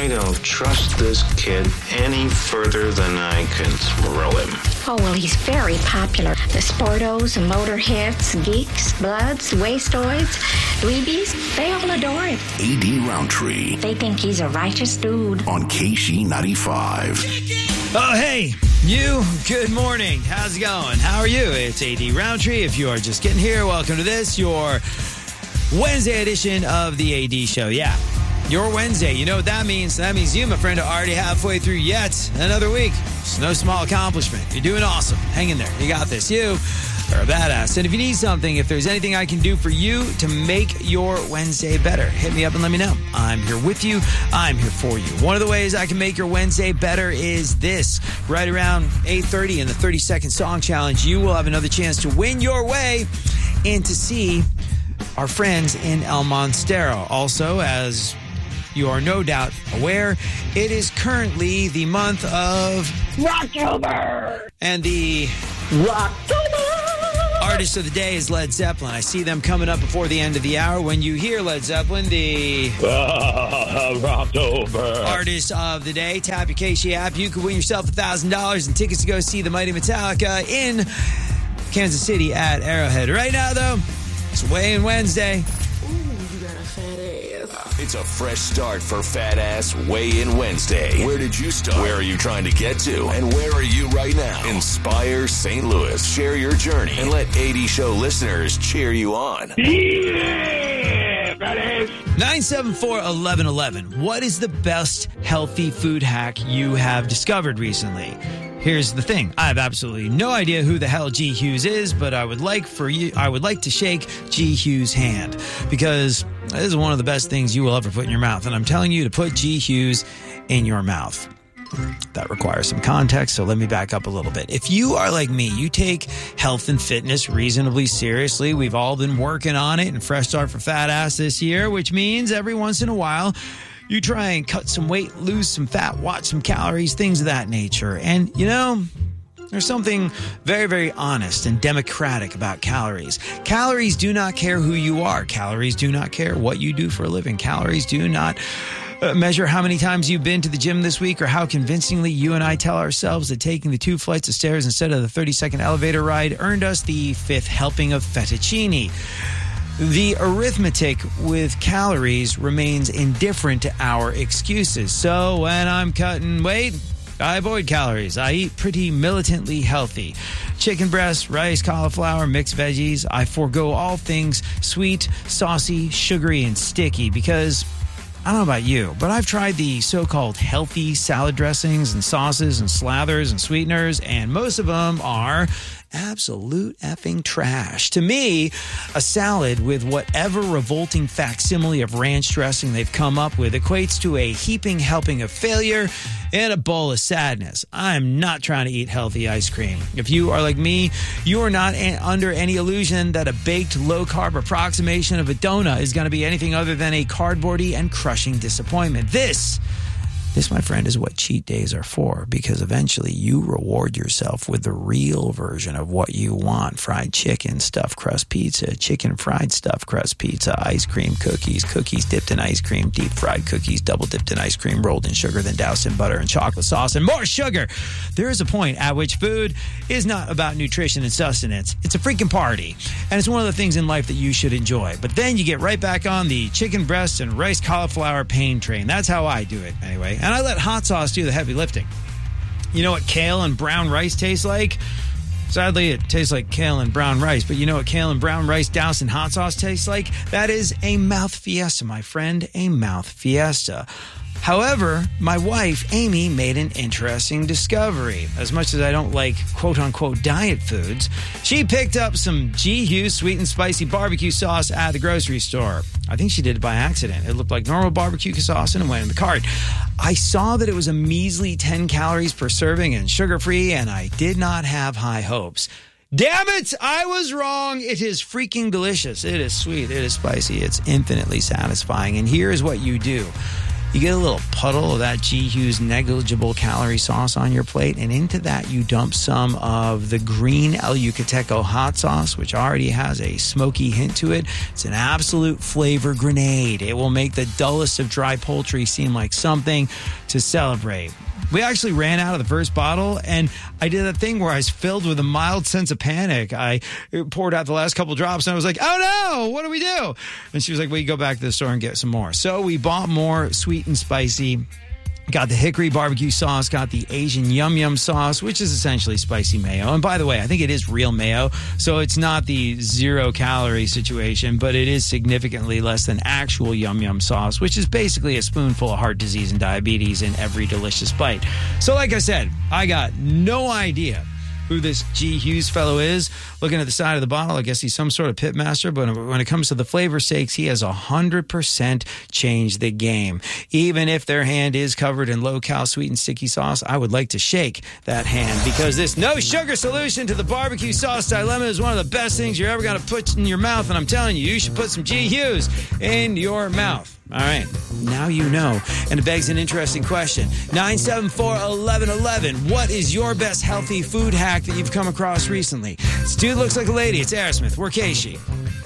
I don't trust this kid any further than I can throw him. Oh, well, he's very popular. The sportos, motorheads, geeks, bloods, wastoids, dweebies, they all adore him. A.D. Roundtree. They think he's a righteous dude. On KC95. Oh, hey, you, good morning. How's it going? How are you? It's A.D. Roundtree. If you are just getting here, welcome to this, your Wednesday edition of the A.D. Show. Yeah, your Wednesday. You know what that means? That means you, my friend, are already halfway through yet another week. It's no small accomplishment. You're doing awesome. Hang in there. You got this. You are a badass. And if you need something, if there's anything I can do for you to make your Wednesday better, hit me up and let me know. I'm here with you. I'm here for you. One of the ways I can make your Wednesday better is this. Right around 8:30 in the 30-second song challenge, you will have another chance to win your way in to see our friends in El Monstero. Also, as you are no doubt aware, it is currently the month of Rocktober. And the Rocktober artist of the day is Led Zeppelin. I see them coming up before the end of the hour. When you hear Led Zeppelin, the Rocktober artist of the day, tap your KC app. You could win yourself $1,000 and tickets to go see the Mighty Metallica in Kansas City at Arrowhead. Right now, though, it's Weigh-In Wednesday. It's a fresh start for Fat Ass Weigh-In Wednesday. Where did you start? Where are you trying to get to? And where are you right now? Inspire St. Louis. Share your journey and let 80 Show listeners cheer you on. Yeah, Fat Ass. 974-1111. What is the best healthy food hack you have discovered recently? Here's the thing. I have absolutely no idea who the hell G. Hughes is, but I would like to shake G. Hughes' hand because this is one of the best things you will ever put in your mouth. And I'm telling you to put G. Hughes in your mouth. That requires some context, so let me back up a little bit. If you are like me, you take health and fitness reasonably seriously. We've all been working on it, and fresh start for Fat Ass this year, which means every once in a while, you try and cut some weight, lose some fat, watch some calories, things of that nature. And, you know, there's something very, very honest and democratic about calories. Calories do not care who you are. Calories do not care what you do for a living. Calories do not measure how many times you've been to the gym this week or how convincingly you and I tell ourselves that taking the 2 flights of stairs instead of the 30-second elevator ride earned us the 5th helping of fettuccine. The arithmetic with calories remains indifferent to our excuses. So when I'm cutting weight, I avoid calories. I eat pretty militantly healthy. Chicken breast, rice, cauliflower, mixed veggies. I forego all things sweet, saucy, sugary, and sticky because I don't know about you, but I've tried the so-called healthy salad dressings and sauces and slathers and sweeteners, and most of them are absolute effing trash. To me, a salad with whatever revolting facsimile of ranch dressing they've come up with equates to a heaping helping of failure and a bowl of sadness. I'm not trying to eat healthy ice cream. If you are like me, you are not under any illusion that a baked low-carb approximation of a donut is going to be anything other than a cardboardy and crushing disappointment. This, my friend, is what cheat days are for, because eventually you reward yourself with the real version of what you want. Fried chicken, stuffed crust pizza, chicken fried stuffed crust pizza, ice cream, cookies dipped in ice cream, deep fried cookies, double dipped in ice cream, rolled in sugar, then doused in butter and chocolate sauce, and more sugar. There is a point at which food is not about nutrition and sustenance. It's a freaking party. And it's one of the things in life that you should enjoy. But then you get right back on the chicken breast and rice cauliflower pain train. That's how I do it, anyway. And I let hot sauce do the heavy lifting. You know what kale and brown rice taste like? Sadly, it tastes like kale and brown rice, but you know what kale and brown rice doused in hot sauce tastes like? That is a mouth fiesta, my friend, a mouth fiesta. However, my wife, Amy, made an interesting discovery. As much as I don't like quote-unquote diet foods, she picked up some G. Hughes sweet and spicy barbecue sauce at the grocery store. I think she did it by accident. It looked like normal barbecue sauce and it went in the cart. I saw that it was a measly 10 calories per serving and sugar-free, and I did not have high hopes. Damn it, I was wrong. It is freaking delicious. It is sweet. It is spicy. It's infinitely satisfying. And here's what you do. You get a little puddle of that G. Hughes negligible calorie sauce on your plate, and into that you dump some of the green El Yucateco hot sauce, which already has a smoky hint to it. It's an absolute flavor grenade. It will make the dullest of dry poultry seem like something to celebrate. We actually ran out of the first bottle, and I did a thing where I was filled with a mild sense of panic. I poured out the last couple drops, and I was like, oh no, what do we do? And she was like, well, you go back to the store and get some more. So we bought more sweet and spicy. Got the hickory barbecue sauce, got the Asian yum yum sauce, which is essentially spicy mayo. And by the way, I think it is real mayo, so it's not the 0 calorie situation, but it is significantly less than actual yum yum sauce, which is basically a spoonful of heart disease and diabetes in every delicious bite. So like I said, I got no idea who this G. Hughes fellow is. Looking at the side of the bottle, I guess he's some sort of pit master, but when it comes to the flavor sakes, he has 100% changed the game. Even if their hand is covered in low-cal sweet and sticky sauce, I would like to shake that hand, because this no-sugar solution to the barbecue sauce dilemma is one of the best things you're ever going to put in your mouth, and I'm telling you, you should put some G. Hughes in your mouth. All right, now you know. And it begs an interesting question. 974-1111. What is your best healthy food hack that you've come across recently? This dude looks like a lady. It's Aerosmith. We're Keishi.